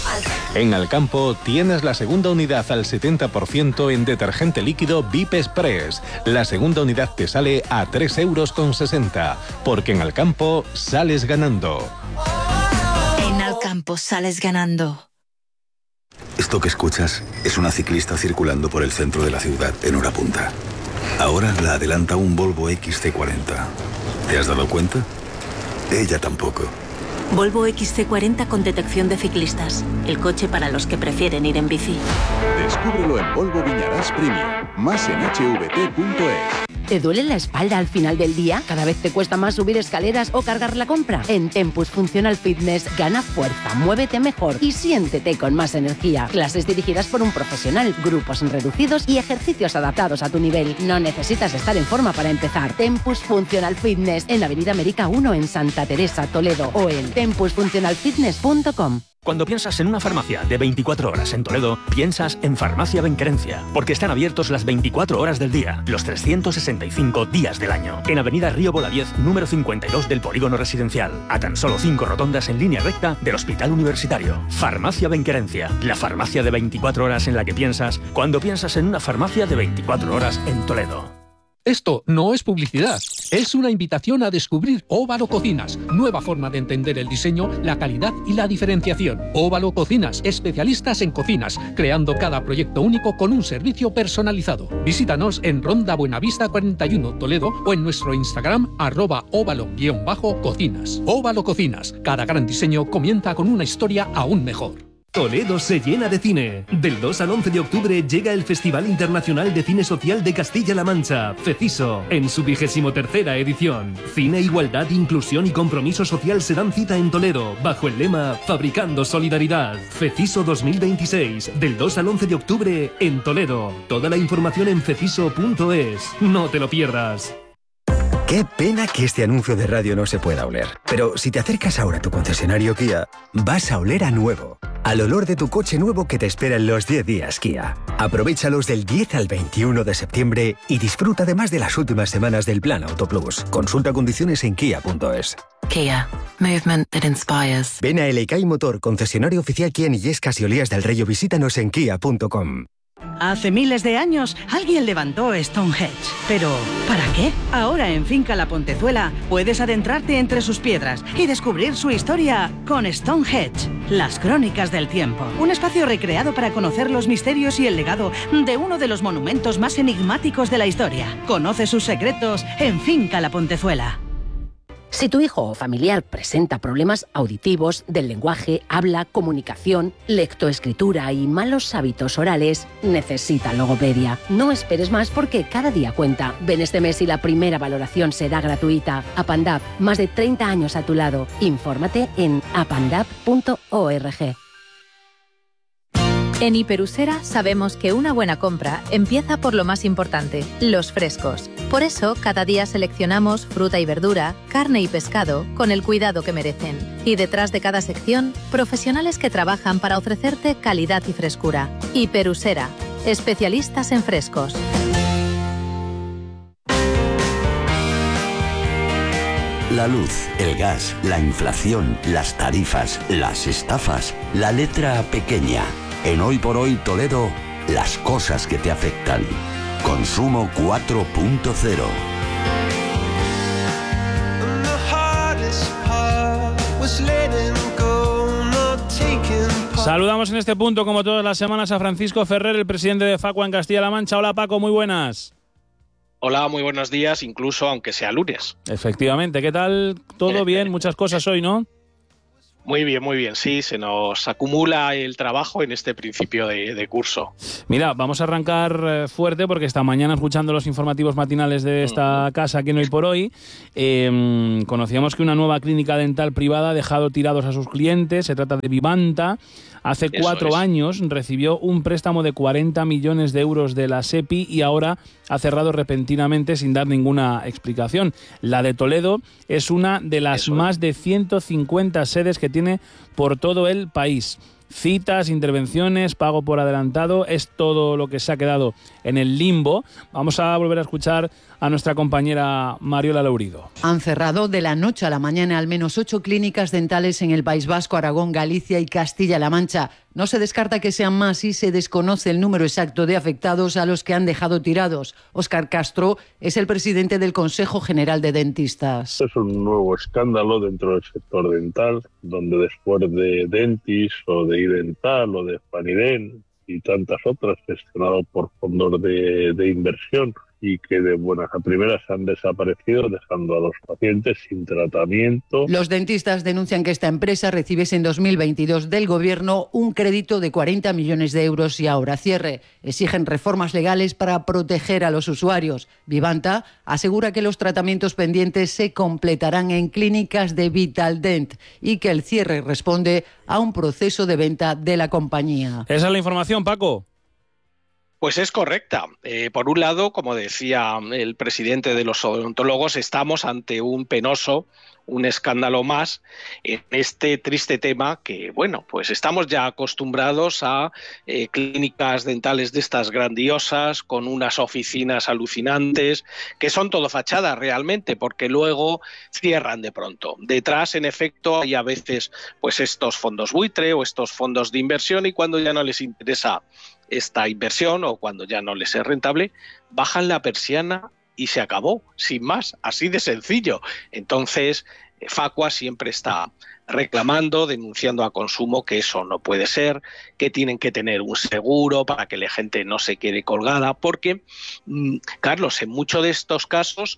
En Alcampo tienes la segunda unidad al 70% en detergente líquido VIP Express. La segunda unidad te sale a 3,60 €, porque en Alcampo sales ganando. En Alcampo sales ganando. Esto que escuchas es una ciclista circulando por el centro de la ciudad en hora punta. Ahora la adelanta un Volvo XC40. ¿Te has dado cuenta? Ella tampoco. Volvo XC40 con detección de ciclistas. El coche para los que prefieren ir en bici. Descúbrelo en Volvo Viñarás Premium. Más en hvt.es. ¿Te duele la espalda al final del día? ¿Cada vez te cuesta más subir escaleras o cargar la compra? En Tempus Functional Fitness gana fuerza, muévete mejor y siéntete con más energía. Clases dirigidas por un profesional, grupos reducidos y ejercicios adaptados a tu nivel. No necesitas estar en forma para empezar. Tempus Functional Fitness en Avenida América 1 en Santa Teresa, Toledo, o en tempusfunctionalfitness.com. Cuando piensas en una farmacia de 24 horas en Toledo, piensas en Farmacia Benquerencia, porque están abiertos las 24 horas del día, los 365 días del año. En Avenida Río Bolaviez, número 52 del Polígono Residencial, a tan solo 5 rotondas en línea recta del Hospital Universitario. Farmacia Benquerencia, la farmacia de 24 horas en la que piensas cuando piensas en una farmacia de 24 horas en Toledo. Esto no es publicidad, es una invitación a descubrir Óvalo Cocinas, nueva forma de entender el diseño, la calidad y la diferenciación. Óvalo Cocinas, especialistas en cocinas, creando cada proyecto único con un servicio personalizado. Visítanos en Ronda Buenavista 41, Toledo, o en nuestro Instagram @óvalo_cocinas. Óvalo Cocinas, cada gran diseño comienza con una historia aún mejor. Toledo se llena de cine. Del 2 al 11 de octubre llega el Festival Internacional de Cine Social de Castilla-La Mancha, FECISO, en su 23ª edición. Cine, igualdad, inclusión y compromiso social se dan cita en Toledo, bajo el lema Fabricando Solidaridad. FECISO 2026, del 2 al 11 de octubre en Toledo. Toda la información en feciso.es. No te lo pierdas. Qué pena que este anuncio de radio no se pueda oler. Pero si te acercas ahora a tu concesionario Kia, vas a oler a nuevo. Al olor de tu coche nuevo que te espera en los 10 días Kia. Aprovéchalos del 10 al 21 de septiembre y disfruta además de las últimas semanas del Plan Auto Plus. Consulta condiciones en kia.es. Kia. Movement that inspires. Ven a Elekai Motor, concesionario oficial Kia en Illescas y Olías del Rey, o visítanos en kia.com. Hace miles de años alguien levantó Stonehenge. Pero, ¿para qué? Ahora en Finca La Pontezuela puedes adentrarte entre sus piedras y descubrir su historia con Stonehenge, las crónicas del tiempo. Un espacio recreado para conocer los misterios y el legado de uno de los monumentos más enigmáticos de la historia. Conoce sus secretos en Finca La Pontezuela. Si tu hijo o familiar presenta problemas auditivos, del lenguaje, habla, comunicación, lectoescritura y malos hábitos orales, necesita logopedia. No esperes más porque cada día cuenta. Ven este mes y la primera valoración será gratuita. Apandap, más de 30 años a tu lado. Infórmate en apandap.org. En Hiperusera sabemos que una buena compra empieza por lo más importante, los frescos. Por eso, cada día seleccionamos fruta y verdura, carne y pescado con el cuidado que merecen. Y detrás de cada sección, profesionales que trabajan para ofrecerte calidad y frescura. Hiperusera, especialistas en frescos. La luz, el gas, la inflación, las tarifas, las estafas, la letra pequeña. En Hoy por Hoy Toledo, las cosas que te afectan. Consumo 4.0. Saludamos en este punto, como todas las semanas, a Francisco Ferrer, el presidente de Facua en Castilla-La Mancha. Hola, Paco, muy buenas. Hola, muy buenos días, incluso aunque sea lunes. Efectivamente, ¿qué tal? ¿Todo bien? Muchas cosas hoy, ¿no? Muy bien, sí, se nos acumula el trabajo en este principio de curso. Mira, vamos a arrancar fuerte porque esta mañana, escuchando los informativos matinales de esta casa aquí en Hoy por Hoy, conocíamos que una nueva clínica dental privada ha dejado tirados a sus clientes. Se trata de Vivanta. Hace 4 años recibió un préstamo de 40 millones de euros de la SEPI y ahora ha cerrado repentinamente sin dar ninguna explicación. La de Toledo es una de las más de 150 sedes que tiene por todo el país. citas, intervenciones, pago por adelantado, es todo lo que se ha quedado en el limbo. Vamos a volver a escuchar a nuestra compañera Mariola Laurido. Han cerrado de la noche a la mañana al menos 8 clínicas dentales en el País Vasco, Aragón, Galicia y Castilla-La Mancha. No se descarta que sean más y se desconoce el número exacto de afectados a los que han dejado tirados. Óscar Castro es el presidente del Consejo General de Dentistas. Es un nuevo escándalo dentro del sector dental, donde después de Dentis o de iDental o de Spaniden y tantas otras gestionadas por fondos de inversión, y que de buenas a primeras han desaparecido, dejando a los pacientes sin tratamiento. Los dentistas denuncian que esta empresa recibiese en 2022 del Gobierno un crédito de 40 millones de euros y ahora cierre. Exigen reformas legales para proteger a los usuarios. Vivanta asegura que los tratamientos pendientes se completarán en clínicas de Vitaldent y que el cierre responde a un proceso de venta de la compañía. Esa es la información, Paco. Pues es correcta. Por un lado, como decía el presidente de los odontólogos, estamos ante un penoso, un escándalo más en este triste tema que, bueno, pues estamos ya acostumbrados a clínicas dentales de estas grandiosas, con unas oficinas alucinantes, que son todo fachadas realmente, porque luego cierran de pronto. Detrás, en efecto, hay a veces pues estos fondos buitre o estos fondos de inversión, y cuando ya no les interesa esta inversión o cuando ya no les es rentable, bajan la persiana y se acabó, sin más, así de sencillo. Entonces, Facua siempre está reclamando, denunciando a Consumo que eso no puede ser, que tienen que tener un seguro para que la gente no se quede colgada, porque, Carlos, en muchos de estos casos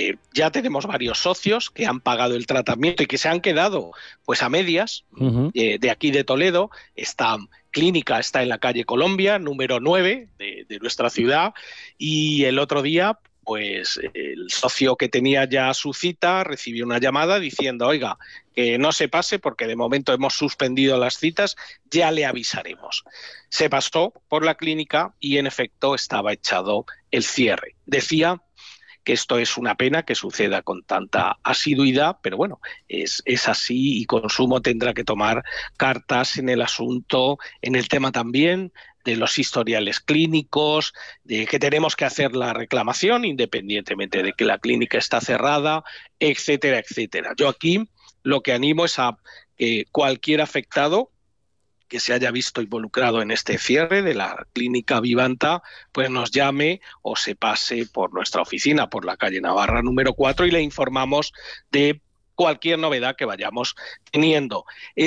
ya tenemos varios socios que han pagado el tratamiento y que se han quedado pues a medias. De aquí de Toledo, esta clínica está en la calle Colombia, número 9 de nuestra ciudad, y el otro día pues el socio que tenía ya su cita recibió una llamada diciendo: oiga, que no se pase porque de momento hemos suspendido las citas, ya le avisaremos. Se pasó por la clínica y en efecto estaba echado el cierre. Decía que esto es una pena que suceda con tanta asiduidad, pero bueno, es así, y Consumo tendrá que tomar cartas en el asunto, en el tema también de los historiales clínicos, de que tenemos que hacer la reclamación independientemente de que la clínica está cerrada, etcétera, etcétera. Yo aquí lo que animo es a que cualquier afectado que se haya visto involucrado en este cierre de la clínica Vivanta, pues nos llame o se pase por nuestra oficina, por la calle Navarra número 4, y le informamos de cualquier novedad que vayamos teniendo.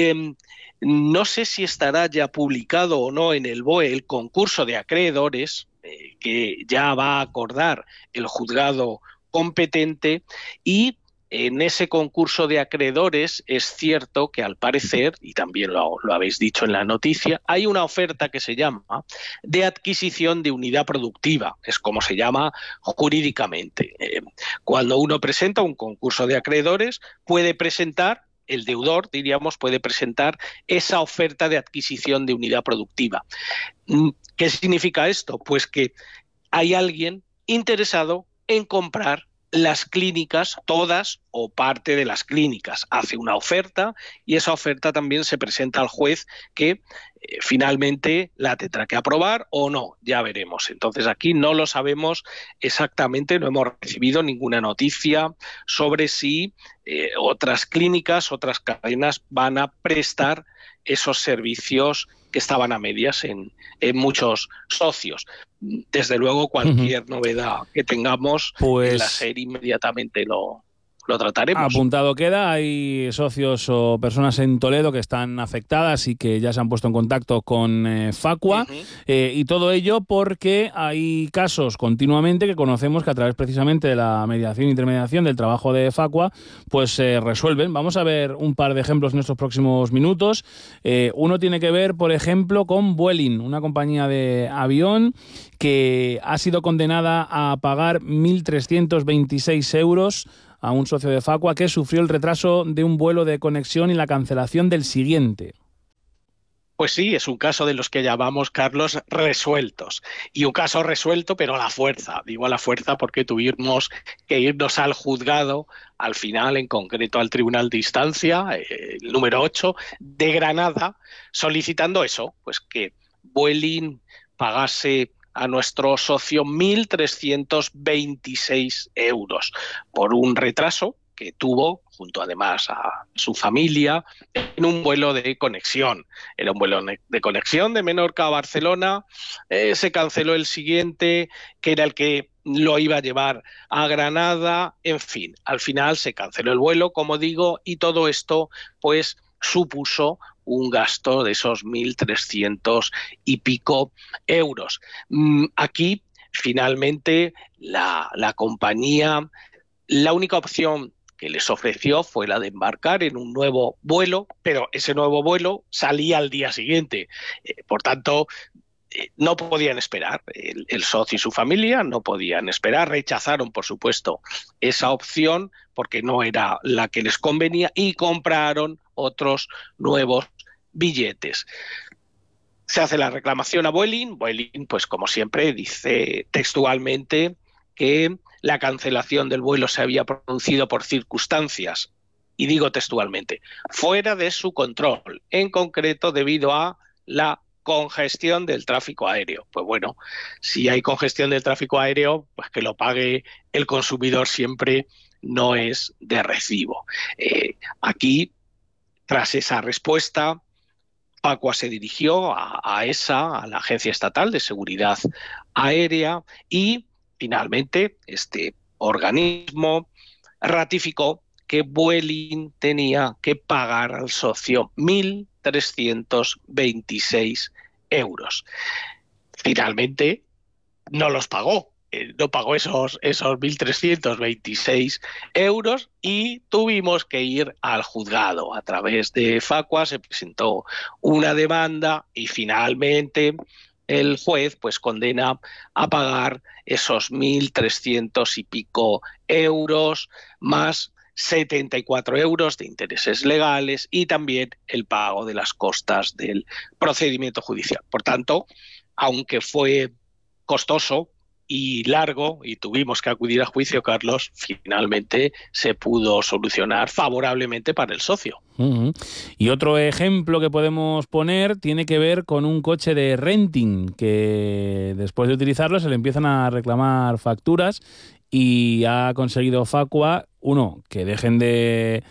No sé si estará ya publicado o no en el BOE el concurso de acreedores que ya va a acordar el juzgado competente, y en ese concurso de acreedores es cierto que al parecer, y también lo habéis dicho en la noticia, hay una oferta que se llama de adquisición de unidad productiva, es como se llama jurídicamente. Cuando uno presenta un concurso de acreedores, puede presentar, el deudor, diríamos, puede presentar esa oferta de adquisición de unidad productiva. ¿Qué significa esto? Pues que hay alguien interesado en comprar las clínicas, todas o parte de las clínicas. Hace una oferta y esa oferta también se presenta al juez, que finalmente la tendrá que aprobar o no, ya veremos. Entonces aquí no lo sabemos exactamente, no hemos recibido ninguna noticia sobre si otras clínicas, otras cadenas van a prestar esos servicios que estaban a medias en muchos socios. Desde luego, cualquier novedad que tengamos en la serie inmediatamente lo trataremos. Apuntado queda, hay socios o personas en Toledo que están afectadas y que ya se han puesto en contacto con Facua, y todo ello porque hay casos continuamente que conocemos que a través precisamente de la mediación e intermediación del trabajo de Facua pues se resuelven. Vamos a ver un par de ejemplos en estos próximos minutos. Uno tiene que ver, por ejemplo, con Vueling, una compañía de avión que ha sido condenada a pagar 1.326 euros a un socio de Facua que sufrió el retraso de un vuelo de conexión y la cancelación del siguiente. Pues sí, es un caso de los que llamamos, Carlos, resueltos. Y un caso resuelto, pero a la fuerza. Digo a la fuerza porque tuvimos que irnos al juzgado al final, en concreto al Tribunal de Instancia, el número 8 de Granada, solicitando eso, pues que Vueling pagase a nuestro socio 1.326 euros por un retraso que tuvo, junto además a su familia, en un vuelo de conexión. Era un vuelo de conexión de Menorca a Barcelona, se canceló el siguiente, que era el que lo iba a llevar a Granada, en fin, al final se canceló el vuelo, como digo, y todo esto pues supuso un gasto de esos 1.300 y pico euros. Aquí, finalmente, la compañía, la única opción que les ofreció fue la de embarcar en un nuevo vuelo, pero ese nuevo vuelo salía al día siguiente. Por tanto, no podían esperar. El socio y su familia no podían esperar. Rechazaron, por supuesto, esa opción porque no era la que les convenía y compraron otros nuevos billetes. Se hace la reclamación a Vueling. Vueling, pues como siempre, dice textualmente que la cancelación del vuelo se había producido por circunstancias, y digo textualmente, fuera de su control, en concreto debido a la congestión del tráfico aéreo. Pues bueno, si hay congestión del tráfico aéreo, pues que lo pague el consumidor siempre no es de recibo. Aquí, tras esa respuesta, Facua se dirigió a ESA, a la Agencia Estatal de Seguridad Aérea, y finalmente este organismo ratificó que Vueling tenía que pagar al socio 1.326 euros. Finalmente no los pagó. No pagó esos 1.326 euros y tuvimos que ir al juzgado. A través de Facua se presentó una demanda y finalmente el juez pues condena a pagar esos 1.300 y pico euros más 74 euros de intereses legales y también el pago de las costas del procedimiento judicial. Por tanto, aunque fue costoso y largo y tuvimos que acudir a juicio, Carlos, finalmente se pudo solucionar favorablemente para el socio. Y otro ejemplo que podemos poner tiene que ver con un coche de renting que después de utilizarlo se le empiezan a reclamar facturas y ha conseguido Facua, uno, que dejen de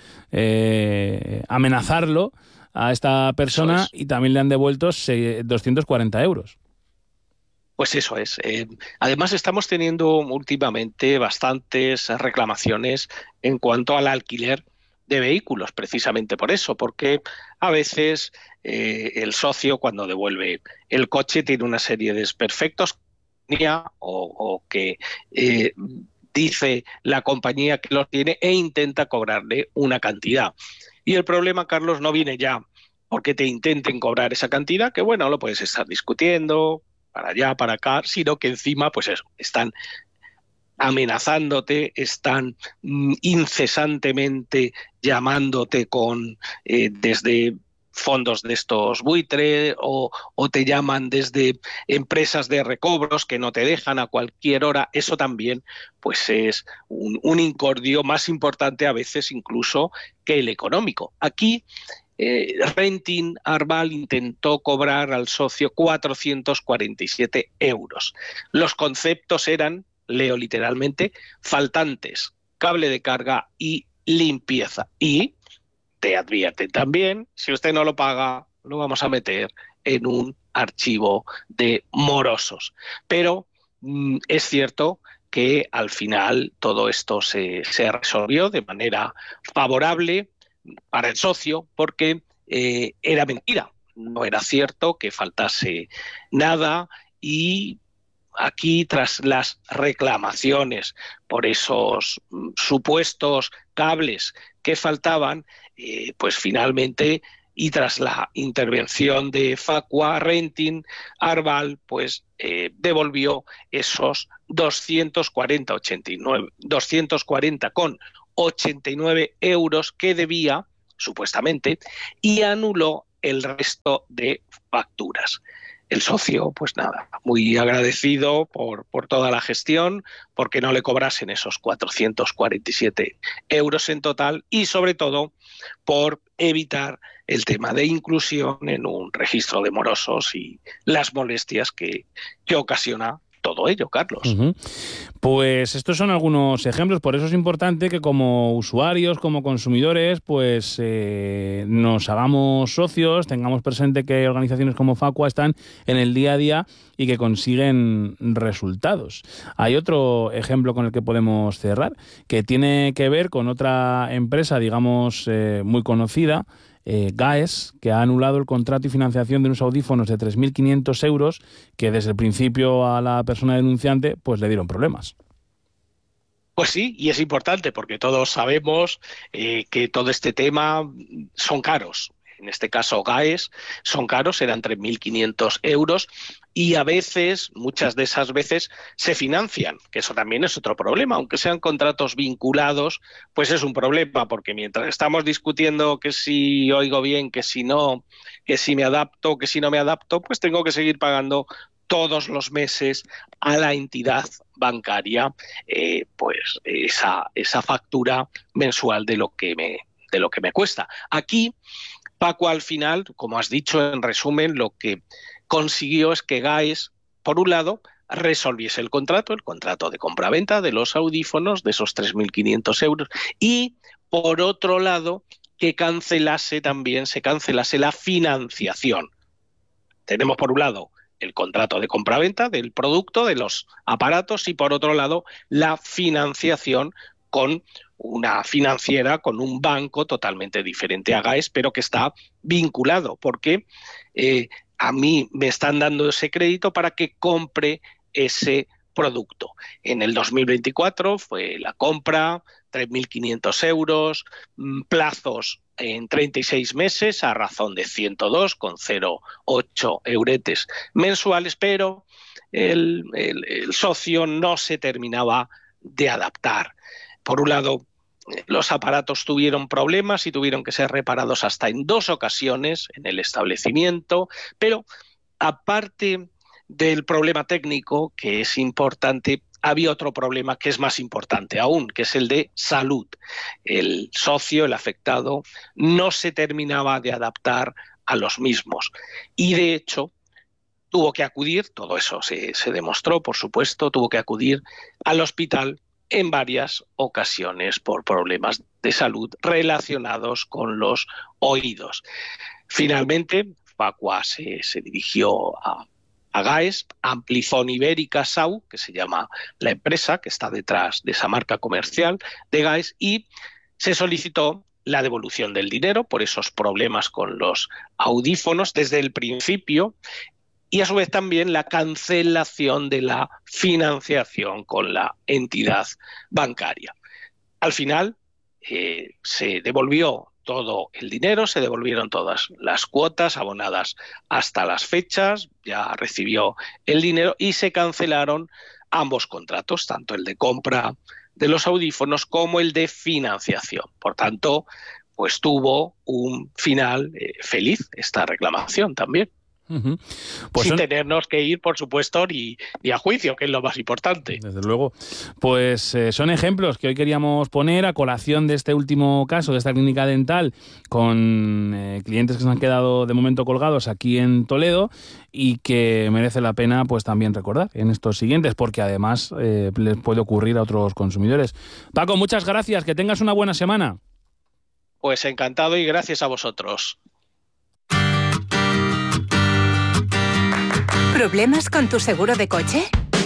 amenazarlo a esta persona y también le han devuelto 240 euros. Pues eso es. Además, estamos teniendo últimamente bastantes reclamaciones en cuanto al alquiler de vehículos, precisamente por eso, porque a veces el socio, cuando devuelve el coche, tiene una serie de desperfectos o que dice la compañía que los tiene e intenta cobrarle una cantidad. Y el problema, Carlos, no viene ya porque te intenten cobrar esa cantidad, que bueno, lo puedes estar discutiendo para allá, para acá, sino que encima, pues eso, están amenazándote, están incesantemente llamándote con desde fondos de estos buitre o te llaman desde empresas de recobros que no te dejan a cualquier hora. Eso también pues es un incordio más importante a veces incluso que el económico. Aquí Renting Arval intentó cobrar al socio 447 euros. Los conceptos eran, leo literalmente, faltantes, cable de carga y limpieza. Y te advierten también, si usted no lo paga, lo vamos a meter en un archivo de morosos. Pero es cierto que al final todo esto se resolvió de manera favorable para el socio porque era mentira, no era cierto que faltase nada y aquí tras las reclamaciones por esos supuestos cables que faltaban, pues finalmente y tras la intervención de Facua, Renting Arval pues devolvió esos 240,89 euros que debía, supuestamente, y anuló el resto de facturas. el socio, pues nada, muy agradecido por toda la gestión, porque no le cobrasen esos 447 euros en total y sobre todo por evitar el tema de inclusión en un registro de morosos y las molestias que ocasiona todo ello, Carlos. Uh-huh. Pues estos son algunos ejemplos, por eso es importante que como usuarios, como consumidores, pues nos hagamos socios, tengamos presente que organizaciones como Facua están en el día a día y que consiguen resultados. Hay otro ejemplo con el que podemos cerrar, que tiene que ver con otra empresa, digamos, muy conocida, GAES, que ha anulado el contrato y financiación de unos audífonos de 3.500 euros que desde el principio a la persona denunciante pues le dieron problemas. Pues sí, y es importante porque todos sabemos que todo este tema son caros. En este caso GAES son caros, eran 3.500 euros y a veces, muchas de esas veces, se financian, que eso también es otro problema. Aunque sean contratos vinculados, pues es un problema, porque mientras estamos discutiendo que si oigo bien, que si no, que si me adapto, que si no me adapto, pues tengo que seguir pagando todos los meses a la entidad bancaria pues esa factura mensual de lo que me cuesta. Aquí Paco, al final, como has dicho, en resumen, lo que consiguió es que GAES, por un lado, resolviese el contrato de compraventa de los audífonos de esos 3.500 euros y, por otro lado, que se cancelase la financiación. Tenemos, por un lado, el contrato de compraventa del producto, de los aparatos, y, por otro lado, la financiación con una financiera, con un banco totalmente diferente a GAES, pero que está vinculado, porque a mí me están dando ese crédito para que compre ese producto. En el 2024 fue la compra, 3.500 euros, plazos en 36 meses a razón de 102,08 euretes mensuales, pero el socio no se terminaba de adaptar. Por un lado, los aparatos tuvieron problemas y tuvieron que ser reparados hasta en 2 ocasiones en el establecimiento, pero aparte del problema técnico, que es importante, había otro problema que es más importante aún, que es el de salud. El socio, el afectado, no se terminaba de adaptar a los mismos y, de hecho, tuvo que acudir, todo eso se demostró, por supuesto, tuvo que acudir al hospital en varias ocasiones por problemas de salud relacionados con los oídos. Finalmente, Facua se dirigió a GAES, Amplifon Ibérica SAU, que se llama la empresa que está detrás de esa marca comercial de GAES, y se solicitó la devolución del dinero por esos problemas con los audífonos desde el principio, y a su vez también la cancelación de la financiación con la entidad bancaria. Al final se devolvió todo el dinero, se devolvieron todas las cuotas abonadas hasta las fechas, ya recibió el dinero y se cancelaron ambos contratos, tanto el de compra de los audífonos como el de financiación. Por tanto, pues tuvo un final feliz esta reclamación también. Uh-huh. Pues sin tenernos que ir, por supuesto, ni a juicio, que es lo más importante. Desde luego. Pues son ejemplos que hoy queríamos poner a colación de este último caso, de esta clínica dental, con clientes que se han quedado de momento colgados aquí en Toledo y que merece la pena pues también recordar en estos siguientes, porque además les puede ocurrir a otros consumidores. Paco, muchas gracias, que tengas una buena semana. Pues encantado y gracias a vosotros. ¿Problemas con tu seguro de coche?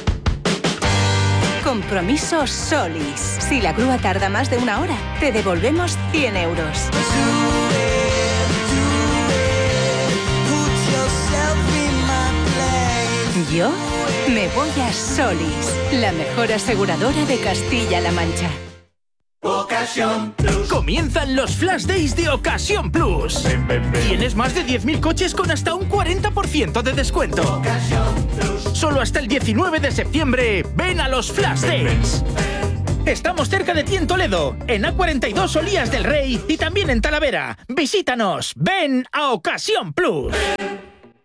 Compromiso Solis. Si la grúa tarda más de 1 hora, te devolvemos 100 euros. Yo me voy a Solis, la mejor aseguradora de Castilla-La Mancha. Ocasión Plus. Comienzan los Flash Days de Ocasión Plus. Tienes más de 10.000 coches con hasta un 40% de descuento. Ocasión Plus. Solo hasta el 19 de septiembre, ven a los Flash Days. Estamos cerca de ti en Toledo, en A42 Olías del Rey y también en Talavera. Visítanos, ven a Ocasión Plus.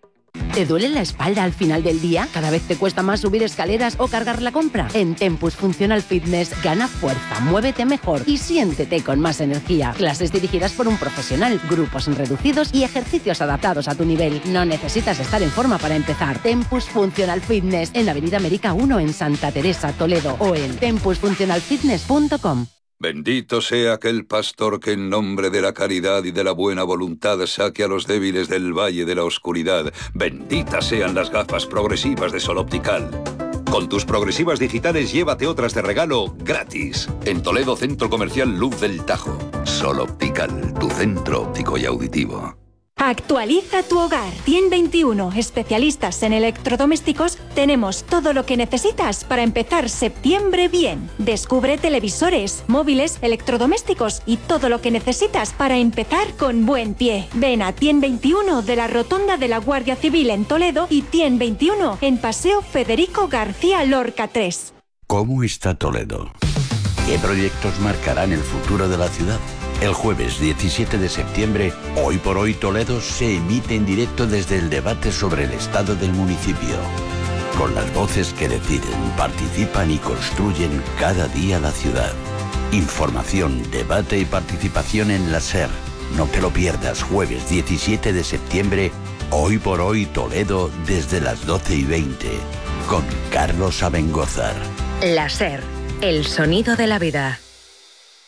¿Te duele la espalda al final del día? ¿Cada vez te cuesta más subir escaleras o cargar la compra? En Tempus Functional Fitness gana fuerza, muévete mejor y siéntete con más energía. Clases dirigidas por un profesional, grupos reducidos y ejercicios adaptados a tu nivel. No necesitas estar en forma para empezar. Tempus Functional Fitness en Avenida América 1 en Santa Teresa, Toledo o en tempusfuncionalfitness.com. Bendito sea aquel pastor que en nombre de la caridad y de la buena voluntad saque a los débiles del valle de la oscuridad. Benditas sean las gafas progresivas de Sol Optical. Con tus progresivas digitales llévate otras de regalo gratis. En Toledo, Centro Comercial Luz del Tajo. Sol Optical, tu centro óptico y auditivo. Actualiza tu hogar. TIEN21, especialistas en electrodomésticos, tenemos todo lo que necesitas para empezar septiembre bien. Descubre televisores, móviles, electrodomésticos y todo lo que necesitas para empezar con buen pie. Ven a TIEN21 de la Rotonda de la Guardia Civil en Toledo y TIEN21 en Paseo Federico García Lorca 3. ¿Cómo está Toledo? ¿Qué proyectos marcarán el futuro de la ciudad? El jueves 17 de septiembre, Hoy por Hoy Toledo se emite en directo desde el debate sobre el estado del municipio. Con las voces que deciden, participan y construyen cada día la ciudad. Información, debate y participación en la SER. No te lo pierdas, jueves 17 de septiembre, Hoy por Hoy Toledo desde las 12:20. Con Carlos Abengózar. La SER, el sonido de la vida.